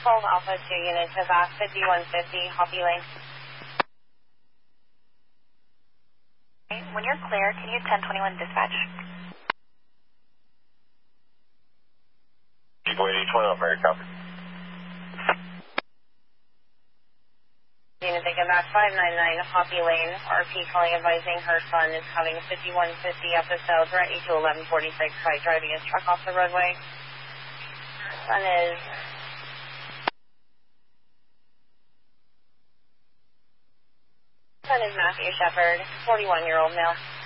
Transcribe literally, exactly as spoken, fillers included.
twelve Alpha two unit to back fifty-one fifty, Hoppy Lane. When you're clear, can you ten twenty-one dispatch? People eighty twenty-one, very copy. Unit taken back five nine nine, Hoppy Lane. R P calling advising her son is having fifty-one fifty episode, threat to eleven forty-six by driving his truck off the roadway. Son is... Son is Matthew Shepard, forty-one-year-old male.